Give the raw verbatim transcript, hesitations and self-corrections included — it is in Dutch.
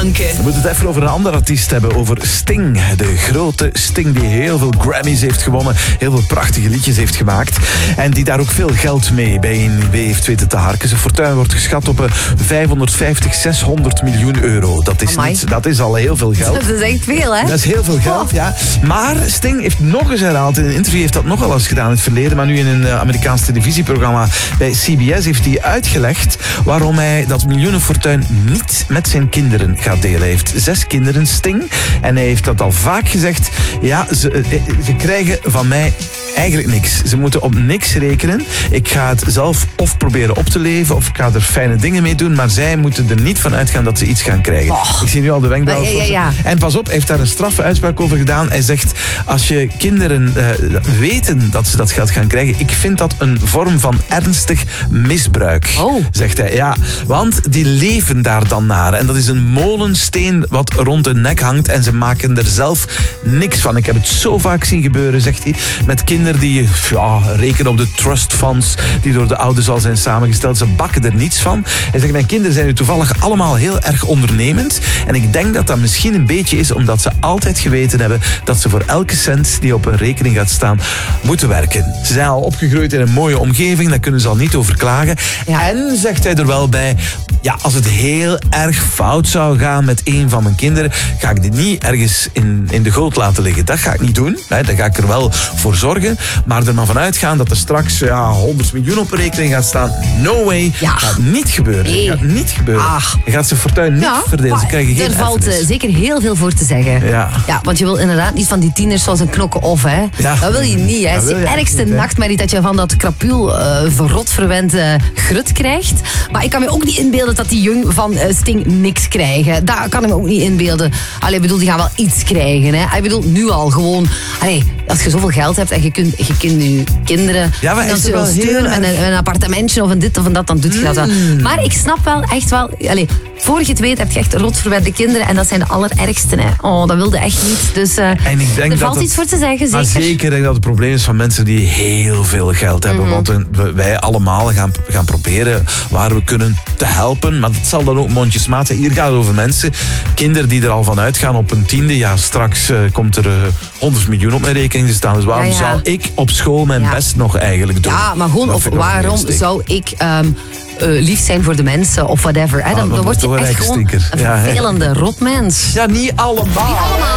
bedanken. We moeten het even over een andere artiest hebben, over Sting. De grote Sting die heel veel Grammys heeft gewonnen, heel veel prachtige liedjes heeft gemaakt. En die daar ook veel geld mee bij N W heeft weten te harken. Zijn fortuin wordt geschat op vijfhonderdvijftig, zeshonderd miljoen euro. Dat is, niet, dat is al heel veel geld. Dat is echt veel, hè? Dat is heel veel geld, ja. Maar Sting heeft nog eens herhaald, in een interview heeft dat nogal eens gedaan in het verleden, maar nu in een Amerikaans televisieprogramma bij C B S heeft hij uitgelegd waarom hij dat miljoenenfortuin niet met zijn kinderen gaat delen. Hij heeft zes kinderen, Sting, en hij heeft dat al vaak gezegd. Ja, ze, ze krijgen van mij eigenlijk niks. Ze moeten op niks rekenen. Ik ga het zelf of proberen op te leven, of ik ga er fijne dingen mee doen, maar zij moeten er niet van uitgaan dat ze iets gaan krijgen. Oh. Ik zie nu al de wenkbrauwen. Ja, ja, ja. En pas op, hij heeft daar een straffe uitspraak over gedaan. Hij zegt, als je kinderen uh, weten dat ze dat geld gaan krijgen, ik vind dat een vorm van ernstig misbruik. Oh. Zegt hij, ja. Want die leven daar dan naar. En dat is een molensteen wat rond hun nek hangt en ze maken er zelf niks van. Ik heb het zo vaak zien gebeuren, zegt hij, met kinderen die ja, rekenen op de trust funds die door de ouders al zijn samengesteld. Ze bakken er niets van. Hij zegt, mijn kinderen zijn nu toevallig allemaal heel erg ondernemend. En ik denk dat dat misschien een beetje is omdat ze altijd geweten hebben dat ze voor elke cent die op een rekening gaat staan, moeten werken. Ze zijn al opgegroeid in een mooie omgeving, daar kunnen ze al niet over klagen. Ja. En, zegt hij er wel bij, ja, als het heel erg fout zou gaan met een van mijn kinderen, ga ik die niet ergens in, in de goot laten liggen. Dat ga ik niet doen. Hè. Daar ga ik er wel voor zorgen. Maar er maar vanuit gaan dat er straks ja, honderd miljoen op een rekening gaat staan. No way. Ja. Gaat niet gebeuren. Nee. Gaat niet gebeuren. Ach. Je gaat zijn fortuin niet Ja, verdelen. Ze krijgen geen er valt erfenis. uh, zeker heel veel voor te zeggen. Ja. Ja, want je wil inderdaad niet van die tieners zoals een knokken of, hè. Ja. Dat wil je niet, hè. Dat Het is wil je je ergste niet, hè. nachtmerrie dat je van dat krapul uh, verrot verwend uh, grut krijgt. Maar ik kan me ook niet inbeelden dat die jong van uh, Sting niks krijgen. Dat kan ik me ook niet inbeelden. Allee, ik bedoel, die gaan wel iets krijgen, hè. Ik bedoel, nu al gewoon. Allee, als je zoveel geld hebt en je kunt je, kunt je kinderen Ja, maar is het wel financieel heel steunen met erg- een, een appartementje of een dit of een dat, dan doe je dat wel. Maar ik snap wel, echt wel. Allee, voor je het weet heb je echt rotverwende kinderen en dat zijn de allerergste, hè. Oh, dat wilde echt niet. Dus uh, En ik denk er dat valt het- iets voor te zeggen, Maar zeker. zeker denk ik dat het probleem is van mensen die heel veel geld hebben. Mhm. Want we- wij allemaal gaan, gaan proberen waar we kunnen te helpen. Maar dat zal dan ook mondjesmaat zijn. Hier gaat het over mensen, kinderen die er al van uitgaan op een tiende. Ja, straks uh, komt er uh, honderd miljoen op mijn rekening te staan. Dus waarom Ja, ja. zou ik op school mijn Ja. best nog eigenlijk doen? Ja, maar gewoon, Dat of vind ik nog een waarom insteek. zou ik um, uh, lief zijn voor de mensen of whatever. Hè? Dan, Ah, dan dat word is je toch een echt rijke gewoon stinker. een Ja, hè. vervelende rotmens. Ja, niet allemaal.